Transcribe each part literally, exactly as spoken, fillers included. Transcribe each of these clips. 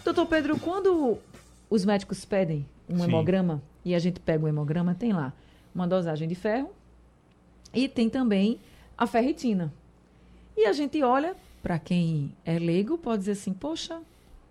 Doutor Pedro, quando os médicos pedem um Sim. hemograma, e a gente pega o hemograma, tem lá uma dosagem de ferro e tem também a ferritina. E a gente olha, para quem é leigo, pode dizer assim, poxa,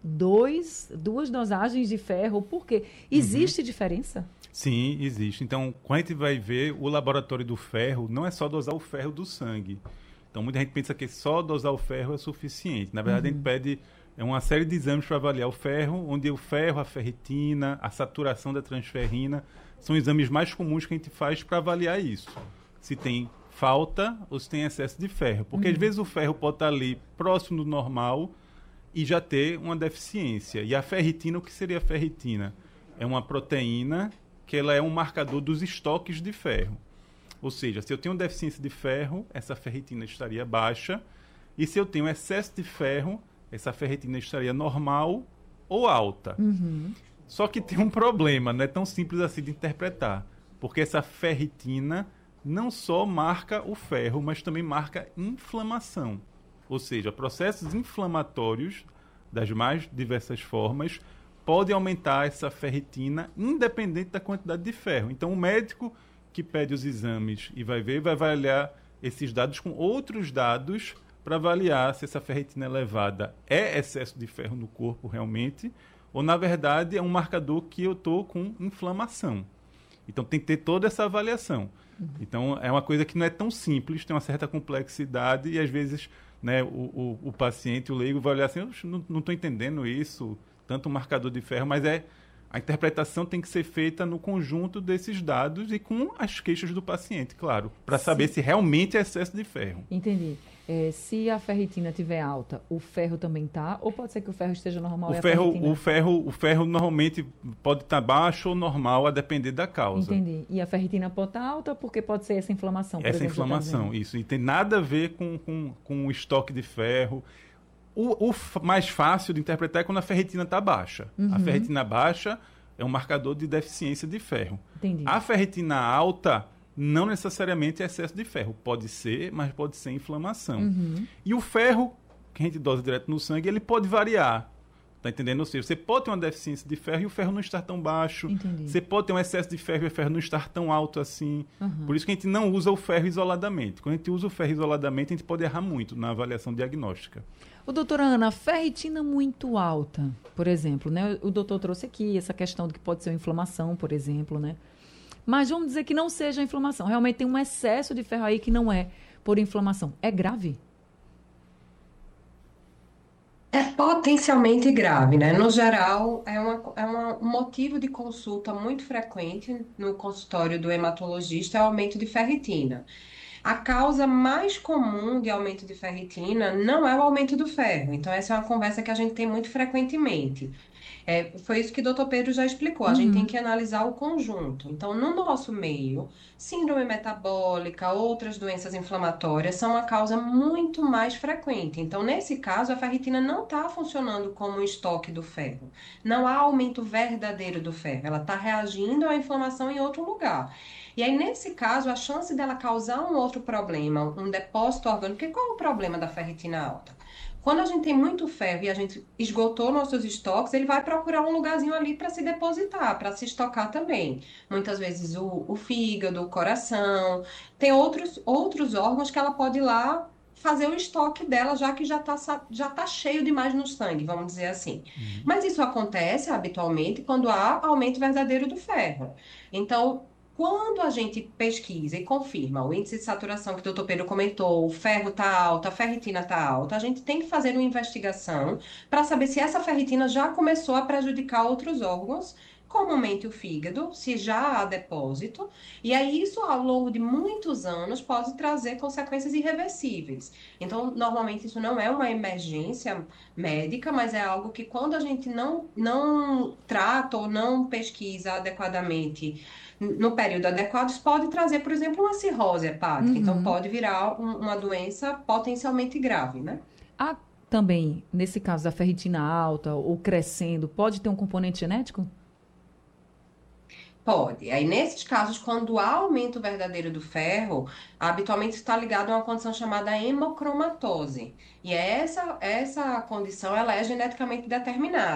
dois, duas dosagens de ferro, por quê? Existe uhum. diferença? Sim, existe. Então, quando a gente vai ver o laboratório do ferro, não é só dosar o ferro do sangue. Então, muita gente pensa que só dosar o ferro é suficiente. Na verdade, uhum. a gente pede uma série de exames para avaliar o ferro, onde o ferro, a ferritina, a saturação da transferrina, são exames mais comuns que a gente faz para avaliar isso. Se tem falta ou se tem excesso de ferro. Porque, uhum. às vezes, o ferro pode estar ali próximo do normal e já ter uma deficiência. E a ferritina, o que seria a ferritina? É uma proteína que ela é um marcador dos estoques de ferro. Ou seja, se eu tenho deficiência de ferro, essa ferritina estaria baixa. E se eu tenho excesso de ferro, essa ferritina estaria normal ou alta. Uhum. Só que tem um problema, não é tão simples assim de interpretar. Porque essa ferritina não só marca o ferro, mas também marca inflamação. Ou seja, processos inflamatórios das mais diversas formas podem aumentar essa ferritina independente da quantidade de ferro. Então, o médico que pede os exames e vai ver, vai avaliar esses dados com outros dados para avaliar se essa ferritina elevada é excesso de ferro no corpo realmente, ou, na verdade, é um marcador que eu estou com inflamação. Então, tem que ter toda essa avaliação. Uhum. Então, é uma coisa que não é tão simples, tem uma certa complexidade e, às vezes, né, o, o, o paciente, o leigo, vai olhar assim, eu não estou entendendo isso, tanto um marcador de ferro, mas é a interpretação tem que ser feita no conjunto desses dados e com as queixas do paciente, claro, para saber se realmente é excesso de ferro. Entendi. É, se a ferritina estiver alta, o ferro também está? Ou pode ser que o ferro esteja normal o e ferro, a ferritina... o ferro, o ferro normalmente pode estar baixo ou normal, a depender da causa. Entendi. E a ferritina pode estar alta porque pode ser essa inflamação, por Essa exemplo, inflamação, isso. E tem nada a ver com, com, com o estoque de ferro. O, o mais fácil de interpretar é quando a ferritina está baixa. Uhum. A ferritina baixa é um marcador de deficiência de ferro. Entendi. A ferritina alta não necessariamente é excesso de ferro. Pode ser, mas pode ser inflamação. Uhum. E o ferro, que a gente dosa direto no sangue, ele pode variar. Tá entendendo? Ou seja, você pode ter uma deficiência de ferro e o ferro não estar tão baixo. Entendi. Você pode ter um excesso de ferro e o ferro não estar tão alto assim. Uhum. Por isso que a gente não usa o ferro isoladamente. Quando a gente usa o ferro isoladamente, a gente pode errar muito na avaliação diagnóstica. O doutora Ana, a ferritina muito alta, por exemplo, né? O doutor trouxe aqui essa questão de que pode ser uma inflamação, por exemplo, né? Mas vamos dizer que não seja inflamação. Realmente tem um excesso de ferro aí que não é por inflamação. É grave? É potencialmente grave, né? No geral, é, uma, é uma, um motivo de consulta muito frequente no consultório do hematologista é o aumento de ferritina. A causa mais comum de aumento de ferritina não é o aumento do ferro. Então, essa é uma conversa que a gente tem muito frequentemente. É, foi isso que o doutor Pedro já explicou. A Uhum. gente tem que analisar o conjunto. Então, no nosso meio, síndrome metabólica, outras doenças inflamatórias são uma causa muito mais frequente. Então, nesse caso, a ferritina não está funcionando como um estoque do ferro. Não há aumento verdadeiro do ferro. Ela está reagindo à inflamação em outro lugar. E aí, nesse caso, a chance dela causar um outro problema, um depósito orgânico, porque qual é o problema da ferritina alta? Quando a gente tem muito ferro e a gente esgotou nossos estoques, ele vai procurar um lugarzinho ali para se depositar, para se estocar também. Muitas vezes o, o fígado, o coração, tem outros, outros órgãos que ela pode ir lá fazer o estoque dela, já que já está já tá cheio demais no sangue, vamos dizer assim. Uhum. Mas isso acontece habitualmente quando há aumento verdadeiro do ferro. Então, quando a gente pesquisa e confirma o índice de saturação que o doutor Pedro comentou, o ferro está alto, a ferritina está alta, a gente tem que fazer uma investigação para saber se essa ferritina já começou a prejudicar outros órgãos, comumente o fígado, se já há depósito, e aí isso ao longo de muitos anos pode trazer consequências irreversíveis. Então, normalmente isso não é uma emergência médica, mas é algo que quando a gente não, não trata ou não pesquisa adequadamente no período adequado, isso pode trazer, por exemplo, uma cirrose hepática. Uhum. Então, pode virar um, uma doença potencialmente grave, né? Há também, nesse caso da ferritina alta ou crescendo, pode ter um componente genético? Pode. Aí, nesses casos, quando há aumento verdadeiro do ferro, habitualmente está ligado a uma condição chamada hemocromatose. E essa, essa condição ela é geneticamente determinada.